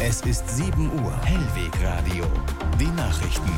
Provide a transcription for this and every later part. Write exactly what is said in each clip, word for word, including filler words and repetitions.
Es ist sieben Uhr. Hellwegradio. Die Nachrichten.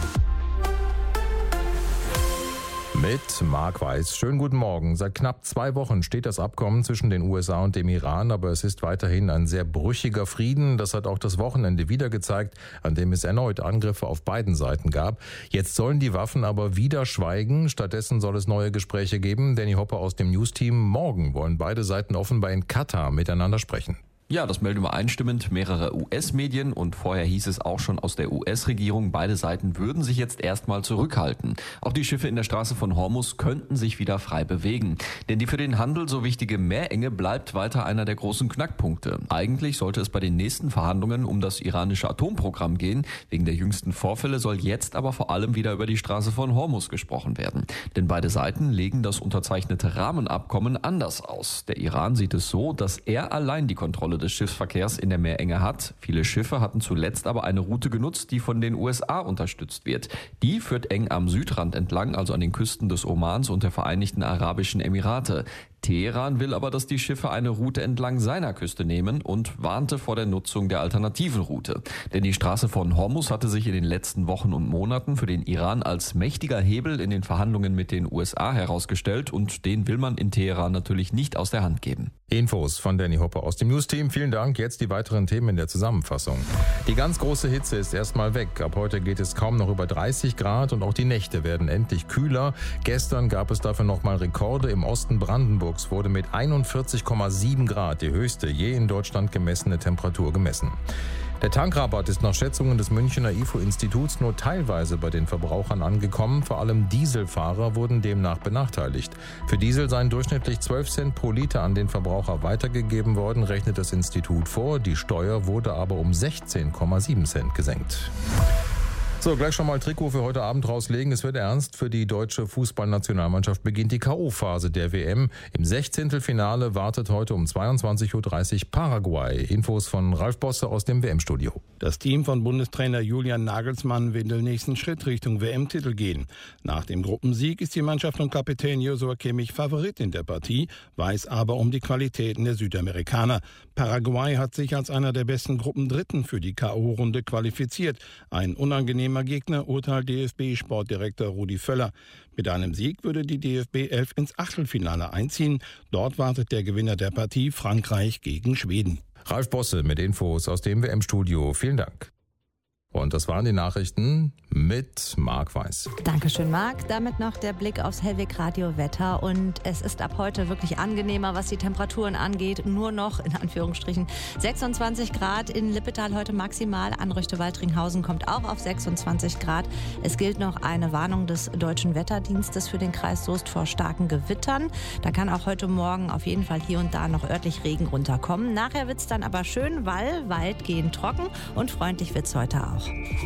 Mit Marc Weiß. Schönen guten Morgen. Seit knapp zwei Wochen steht das Abkommen zwischen den U S A und dem Iran, aber es ist weiterhin ein sehr brüchiger Frieden. Das hat auch das Wochenende wieder gezeigt, an dem es erneut Angriffe auf beiden Seiten gab. Jetzt sollen die Waffen aber wieder schweigen. Stattdessen soll es neue Gespräche geben. Danny Hoppe aus dem News-Team. Morgen wollen beide Seiten offenbar in Katar miteinander sprechen. Ja, das melden übereinstimmend mehrere U S-Medien und vorher hieß es auch schon aus der U S-Regierung, beide Seiten würden sich jetzt erstmal zurückhalten. Auch die Schiffe in der Straße von Hormuz könnten sich wieder frei bewegen. Denn die für den Handel so wichtige Meerenge bleibt weiter einer der großen Knackpunkte. Eigentlich sollte es bei den nächsten Verhandlungen um das iranische Atomprogramm gehen. Wegen der jüngsten Vorfälle soll jetzt aber vor allem wieder über die Straße von Hormuz gesprochen werden. Denn beide Seiten legen das unterzeichnete Rahmenabkommen anders aus. Der Iran sieht es so, dass er allein die Kontrolle des Schiffsverkehrs in der Meerenge hat. Viele Schiffe hatten zuletzt aber eine Route genutzt, die von den U S A unterstützt wird. Die führt eng am Südrand entlang, also an den Küsten des Omans und der Vereinigten Arabischen Emirate. Teheran will aber, dass die Schiffe eine Route entlang seiner Küste nehmen und warnte vor der Nutzung der alternativen Route. Denn die Straße von Hormuz hatte sich in den letzten Wochen und Monaten für den Iran als mächtiger Hebel in den Verhandlungen mit den U S A herausgestellt und den will man in Teheran natürlich nicht aus der Hand geben. Infos von Danny Hoppe aus dem News-Team. Vielen Dank. Jetzt die weiteren Themen in der Zusammenfassung. Die ganz große Hitze ist erstmal weg. Ab heute geht es kaum noch über dreißig Grad und auch die Nächte werden endlich kühler. Gestern gab es dafür nochmal Rekorde. Im Osten Brandenburgs wurde mit einundvierzig Komma sieben Grad die höchste je in Deutschland gemessene Temperatur gemessen. Der Tankrabatt ist nach Schätzungen des Münchner I F O-Instituts nur teilweise bei den Verbrauchern angekommen. Vor allem Dieselfahrer wurden demnach benachteiligt. Für Diesel seien durchschnittlich zwölf Cent pro Liter an den Verbraucher weitergegeben worden, rechnet das Institut vor. Die Steuer wurde aber um sechzehn Komma sieben Cent gesenkt. So, gleich schon mal Trikot für heute Abend rauslegen. Es wird ernst. Für die deutsche Fußballnationalmannschaft beginnt die K O-Phase der W M. Im Sechzehntelfinale wartet heute um zweiundzwanzig Uhr dreißig Paraguay. Infos von Ralf Bosse aus dem W M-Studio. Das Team von Bundestrainer Julian Nagelsmann will den nächsten Schritt Richtung W M-Titel gehen. Nach dem Gruppensieg ist die Mannschaft und Kapitän Joshua Kimmich Favorit in der Partie, weiß aber um die Qualitäten der Südamerikaner. Paraguay hat sich als einer der besten Gruppendritten für die K O-Runde qualifiziert. Ein unangenehmer Gegner, urteilt D F B-Sportdirektor Rudi Völler. Mit einem Sieg würde die D F B elf ins Achtelfinale einziehen. Dort wartet der Gewinner der Partie Frankreich gegen Schweden. Ralf Bosse mit Infos aus dem W M-Studio. Vielen Dank. Und das waren die Nachrichten mit Marc Weiß. Dankeschön, Marc. Damit noch der Blick aufs Hellwegradio-Wetter. Und es ist ab heute wirklich angenehmer, was die Temperaturen angeht. Nur noch, in Anführungsstrichen, sechsundzwanzig Grad in Lippetal heute maximal. Anrüchte-Waltringhausen kommt auch auf sechsundzwanzig Grad. Es gilt noch eine Warnung des Deutschen Wetterdienstes für den Kreis Soest vor starken Gewittern. Da kann auch heute Morgen auf jeden Fall hier und da noch örtlich Regen runterkommen. Nachher wird es dann aber schön, weil weitgehend trocken und freundlich wird es heute auch.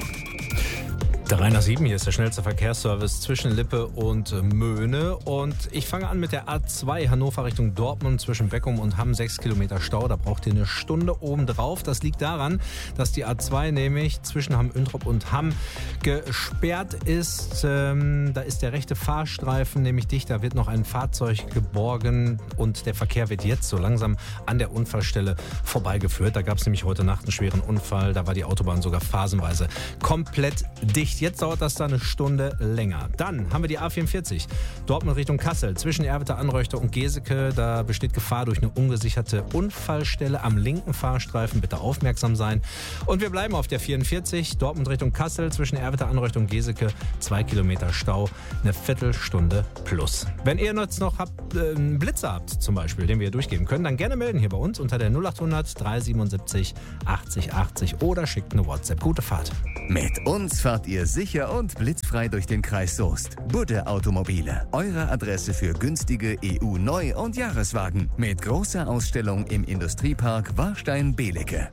drei nach sieben, hier ist der schnellste Verkehrsservice zwischen Lippe und Möhne. Und ich fange an mit der A zwei Hannover Richtung Dortmund zwischen Beckum und Hamm. sechs Kilometer Stau, da braucht ihr eine Stunde obendrauf. Das liegt daran, dass die A zwei nämlich zwischen Hamm-Üntrop und Hamm gesperrt ist. Ähm, da ist der rechte Fahrstreifen nämlich dicht, da wird noch ein Fahrzeug geborgen und der Verkehr wird jetzt so langsam an der Unfallstelle vorbeigeführt. Da gab es nämlich heute Nacht einen schweren Unfall, da war die Autobahn sogar phasenweise komplett dicht. Jetzt dauert das da eine Stunde länger. Dann haben wir die A vierundvierzig, Dortmund Richtung Kassel, zwischen Erwitter Anreuchter und Geseke. Da besteht Gefahr durch eine ungesicherte Unfallstelle am linken Fahrstreifen. Bitte aufmerksam sein. Und wir bleiben auf der vierundvierzig, Dortmund Richtung Kassel, zwischen Erwitter Anreuchter und Geseke. Zwei Kilometer Stau, eine Viertelstunde plus. Wenn ihr jetzt noch habt, äh, einen Blitzer habt, zum Beispiel, den wir durchgeben können, dann gerne melden hier bei uns unter der null achthundert dreihundertsiebenundsiebzig achtzig achtzig oder schickt eine WhatsApp. Gute Fahrt. Mit uns fahrt ihr sicher und blitzfrei durch den Kreis Soest. Budde Automobile, eure Adresse für günstige E U-Neu- und Jahreswagen. Mit großer Ausstellung im Industriepark Warstein-Belecke.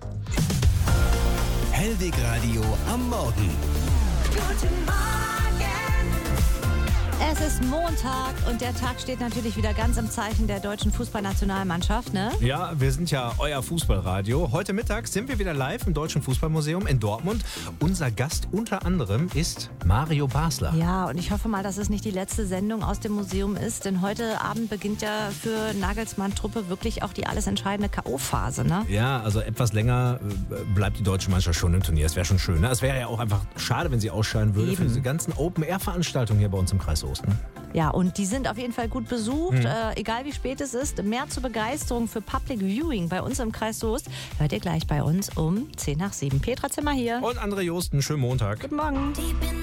Hellwegradio am Morgen. Guten Morgen. Es ist Montag und der Tag steht natürlich wieder ganz im Zeichen der deutschen Fußballnationalmannschaft, ne? Ja, wir sind ja euer Fußballradio. Heute Mittag sind wir wieder live im Deutschen Fußballmuseum in Dortmund. Unser Gast unter anderem ist Mario Basler. Ja, und ich hoffe mal, dass es nicht die letzte Sendung aus dem Museum ist, denn heute Abend beginnt ja für Nagelsmann-Truppe wirklich auch die alles entscheidende K O-Phase, ne? Ja, also etwas länger äh, bleibt die deutsche Mannschaft schon im Turnier. Es wäre schon schön. Ne? Es wäre ja auch einfach schade, wenn sie ausscheiden würde Eben. für diese ganzen Open-Air-Veranstaltungen hier bei uns im Kreis Soest. Ne? Ja, und die sind auf jeden Fall gut besucht, Mhm. äh, egal wie spät es ist. Mehr zur Begeisterung für Public Viewing bei uns im Kreis Soest hört ihr gleich bei uns um zehn nach sieben. Petra Zimmer hier. Und André Josten, schönen Montag. Guten Morgen.